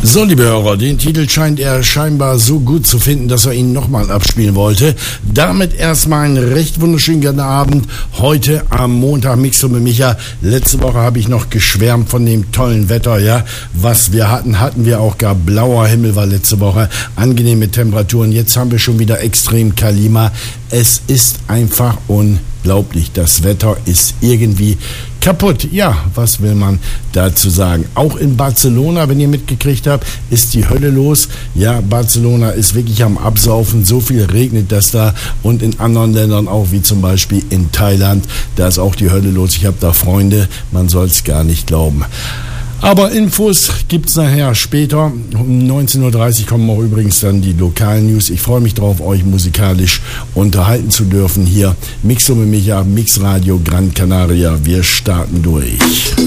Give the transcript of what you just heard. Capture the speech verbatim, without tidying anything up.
So, liebe Hörer, den Titel scheint er scheinbar so gut zu finden, dass er ihn nochmal abspielen wollte. Damit erstmal einen recht wunderschönen guten Abend. Heute am Montag Mixo mit Micha. Letzte Woche habe ich noch geschwärmt von dem tollen Wetter, ja. Was wir hatten, hatten wir auch gar. Blauer Himmel war letzte Woche, angenehme Temperaturen. Jetzt haben wir schon wieder extrem Kalima. Es ist einfach unglaublich. Das Wetter ist irgendwie kaputt. Ja, was will man dazu sagen? Auch in Barcelona, wenn ihr mitgekriegt habt, ist die Hölle los. Ja, Barcelona ist wirklich am Absaufen. So viel regnet das da. Und in anderen Ländern auch, wie zum Beispiel in Thailand. Da ist auch die Hölle los. Ich habe da Freunde. Man soll es gar nicht glauben. Aber Infos gibt's nachher später. Um neunzehn Uhr dreißig kommen auch übrigens dann die lokalen News. Ich freue mich drauf, euch musikalisch unterhalten zu dürfen. Hier Mixo mit Micha, Mixradio Gran Canaria. Wir starten durch.